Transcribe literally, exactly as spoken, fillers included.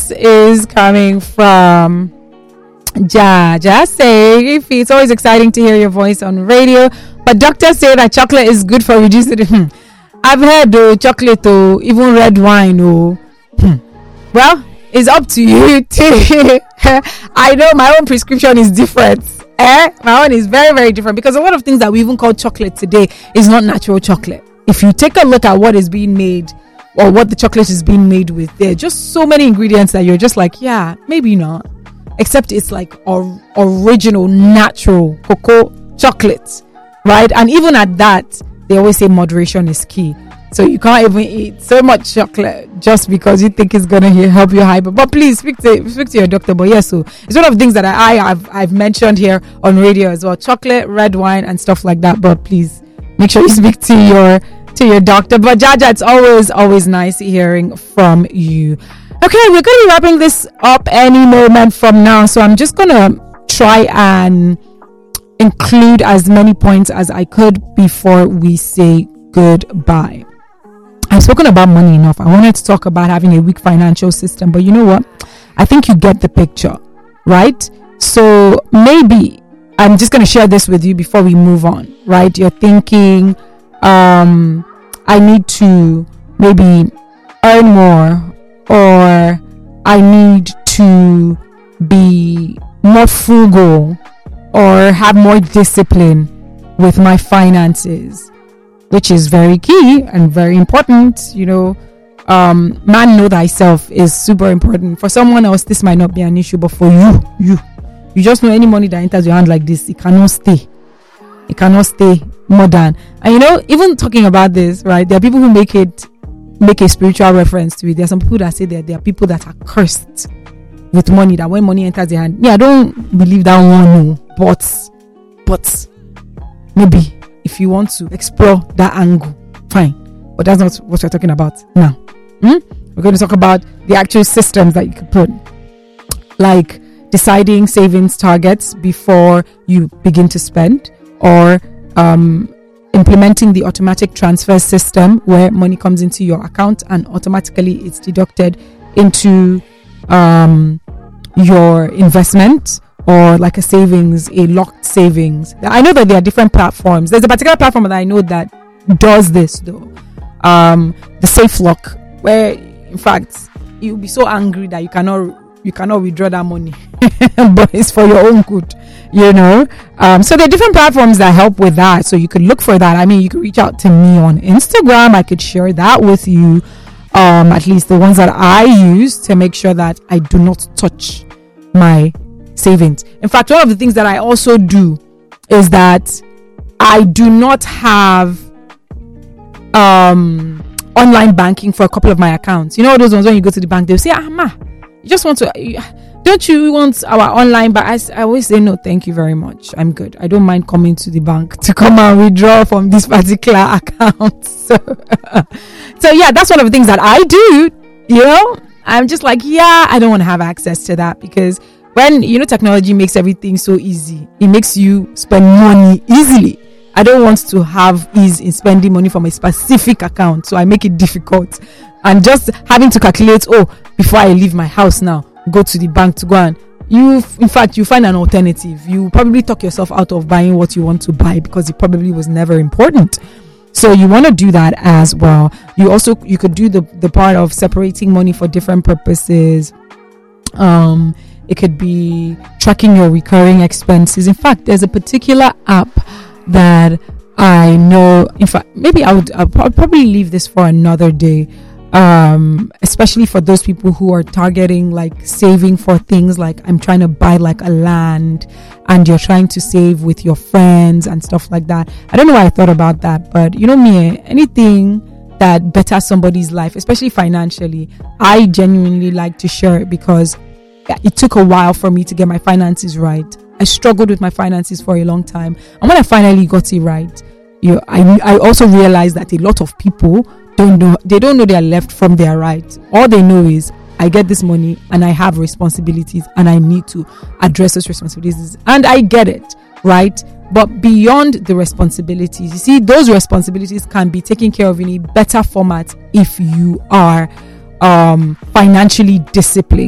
This is coming from Jaja saying, it's always exciting to hear your voice on radio, but doctors say that chocolate is good for reducing the... I've heard though, chocolate or even red wine or... Well, it's up to you too. I know my own prescription is different. Eh? My own is very, very different, because a lot of things that we even call chocolate today is not natural chocolate. If you take a look at what is being made, or what the chocolate is being made with, there are just so many ingredients that you're just like, yeah, maybe not. Except it's like or, original, natural cocoa chocolate, right? And even at that, they always say moderation is key. So you can't even eat so much chocolate just because you think it's gonna help you hyper. But please speak to speak to your doctor. But yes, so it's one of the things that I, I have I've mentioned here on radio as well: chocolate, red wine, and stuff like that. But please make sure you speak to your to your doctor. But Jaja, it's always always nice hearing from you. Okay, we're gonna be wrapping this up any moment from now. So I'm just gonna try and include as many points as I could before we say goodbye. I've spoken about money enough. I wanted to talk about having a weak financial system, but you know what? I think you get the picture, right? So maybe I'm just going to share this with you before we move on, right? You're thinking, um, I need to maybe earn more, or I need to be more frugal, or have more discipline with my finances, which is very key and very important. You know, um, man, know thyself is super important. For someone else, this might not be an issue, but for you, you, you just know any money that enters your hand like this, it cannot stay. It cannot stay more than. And you know, even talking about this, right? There are people who make it, make a spiritual reference to it. There are some people that say that there are people that are cursed with money, that when money enters their hand. Yeah, I don't believe that one, no. But, but maybe if you want to explore that angle, fine. But that's not what we're talking about now. Hmm? We're going to talk about the actual systems that you can put, like deciding savings targets before you begin to spend, or um, implementing the automatic transfer system where money comes into your account and automatically it's deducted into um, your investment, or like a savings, a locked savings. I know that there are different platforms. There's a particular platform that I know that does this though. Um, the Safe Lock, where in fact you'll be so angry that you cannot you cannot withdraw that money, but it's for your own good, you know. Um, so there are different platforms that help with that. So you could look for that. I mean, you could reach out to me on Instagram. I could share that with you. Um, at least the ones that I use to make sure that I do not touch my savings. In fact, one of the things that I also do is that I do not have um online banking for a couple of my accounts. You know those ones when you go to the bank, they'll say, ah ma, you just want to, don't you want our online? But I, I always say no, thank you very much, I'm good. I don't mind coming to the bank to come and withdraw from this particular account. So, so yeah, that's one of the things that I do. You know, I'm just like, yeah, I don't want to have access to that, because when, you know, technology makes everything so easy, it makes you spend money easily. I don't want to have ease in spending money from a specific account, so I make it difficult. And just having to calculate, oh, before I leave my house now, go to the bank to go and you, in fact, you find an alternative. You probably talk yourself out of buying what you want to buy because it probably was never important. So you want to do that as well. You also, you could do the, the part of separating money for different purposes. Um, it could be tracking your recurring expenses. In fact, there's a particular app that I know, in fact, maybe I would I'll probably leave this for another day, um, especially for those people who are targeting like saving for things like, I'm trying to buy like a land and you're trying to save with your friends and stuff like that. I don't know why I thought about that, but you know me, anything that betters somebody's life, especially financially, I genuinely like to share it, because it took a while for me to get my finances right. I struggled with my finances for a long time, and when I finally got it right, you know, I I also realized that a lot of people don't know they don't know their left from their right. All they know is, I get this money and I have responsibilities and I need to address those responsibilities, and I get it, right? But beyond the responsibilities, you see, those responsibilities can be taken care of in a better format if you are um financially disciplined.